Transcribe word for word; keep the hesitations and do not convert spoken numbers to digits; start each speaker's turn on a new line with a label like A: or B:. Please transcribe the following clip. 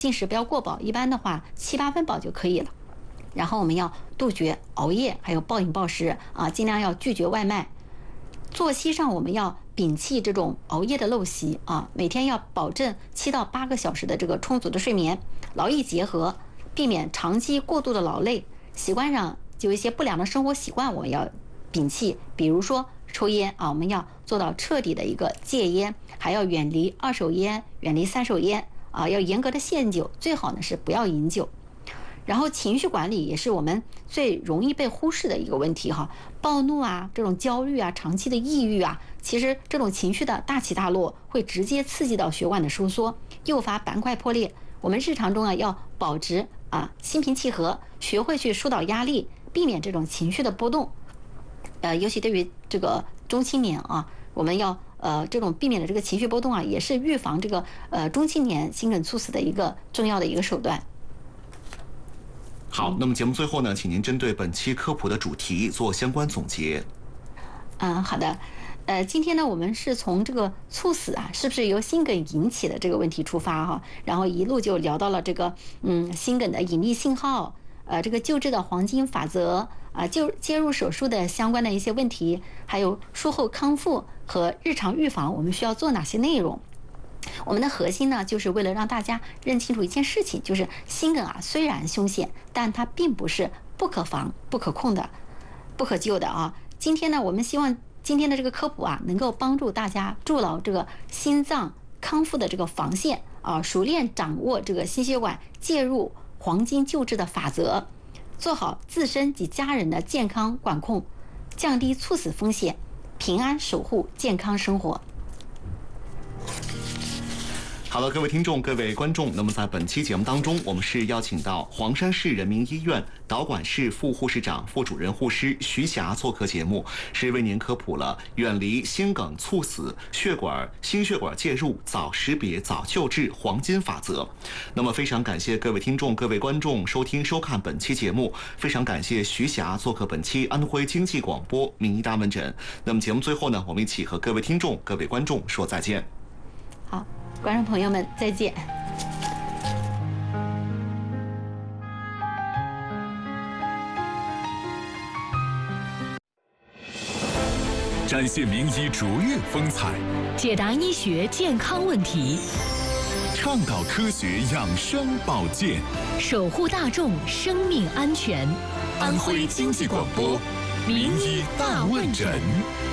A: 进食不要过饱，一般的话七八分饱就可以了。然后我们要杜绝熬夜，还有暴饮暴食啊，尽量要拒绝外卖。作息上我们要摒弃这种熬夜的陋习啊，每天要保证七到八个小时的这个充足的睡眠，劳逸结合，避免长期过度的劳累。习惯上就有一些不良的生活习惯我们要摒弃，比如说抽烟啊，我们要做到彻底的一个戒烟，还要远离二手烟，远离三手烟啊，要严格的限酒，最好呢是不要饮酒。然后情绪管理也是我们最容易被忽视的一个问题哈，暴怒啊，这种焦虑啊，长期的抑郁啊，其实这种情绪的大起大落会直接刺激到血管的收缩，诱发斑块破裂。我们日常中啊要保持啊心平气和，学会去疏导压力，避免这种情绪的波动。呃，尤其对于这个中青年啊，我们要呃这种避免的这个情绪波动啊，也是预防这个呃中青年心梗猝死的一个重要的一个手段。
B: 好，那么节目最后呢，请您针对本期科普的主题做相关总结。
A: 嗯，好的。呃，今天呢，我们是从这个猝死啊，是不是由心梗引起的这个问题出发哈，然后一路就聊到了这个嗯心梗的隐匿信号，呃，这个救治的黄金法则啊，就介入手术的相关的一些问题，还有术后康复和日常预防，我们需要做哪些内容？我们的核心呢，就是为了让大家认清楚一件事情，就是心梗啊，虽然凶险，但它并不是不可防、不可控的、不可救的啊。今天呢，我们希望今天的这个科普啊，能够帮助大家筑牢这个心脏康复的这个防线啊，熟练掌握这个心血管介入黄金救治的法则，做好自身及家人的健康管控，降低猝死风险，平安守护健康生活。
B: 好了，各位听众、各位观众，那么在本期节目当中，我们是邀请到黄山市人民医院导管室副护士长、副主任护师徐霞做客节目，是为您科普了远离心梗猝死、血管心血管介入、早识别、早救治黄金法则。那么非常感谢各位听众、各位观众收听收看本期节目，非常感谢徐霞做客本期安徽经济广播名医大门诊。那么节目最后呢，我们一起和各位听众、各位观众说再见。
A: 好。观众朋友们，再见。
C: 展现名医卓越风采，
D: 解答医学健康问题，
C: 倡导科学养生保健，
D: 守护大众生命安全。
C: 安徽经济广播名医大问诊。